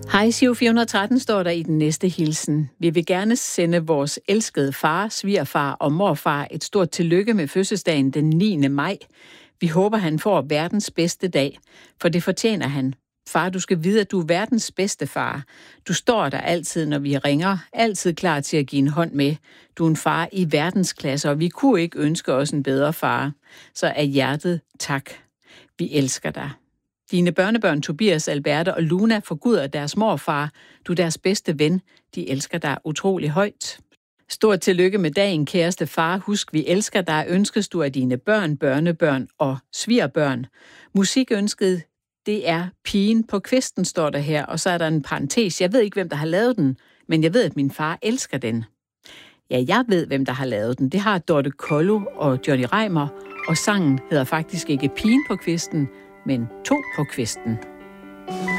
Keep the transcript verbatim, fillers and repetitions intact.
Hej, Giro fire hundrede og tretten står der i den næste hilsen. Vi vil gerne sende vores elskede far, svigerfar og morfar et stort tillykke med fødselsdagen den niende maj. Vi håber, han får verdens bedste dag, for det fortjener han. Far, du skal vide, at du er verdens bedste far. Du står der altid, når vi ringer, altid klar til at give en hånd med. Du er en far i verdensklasse, og vi kunne ikke ønske os en bedre far. Så af hjertet tak. Vi elsker dig. Dine børnebørn Tobias, Alberte og Luna forguder deres morfar. Du er deres bedste ven. De elsker dig utrolig højt. Stort tillykke med dagen, kæreste far. Husk, vi elsker dig. Ønskes du af dine børn, børnebørn og svigerbørn. Musikønsket, det er Pigen på kvisten, står der her. Og så er der en parentes. Jeg ved ikke, hvem der har lavet den, men jeg ved, at min far elsker den. Ja, jeg ved, hvem der har lavet den. Det har Dorte Kollo og Johnny Reimer. Og sangen hedder faktisk ikke Pigen på kvisten, men To på kvisten.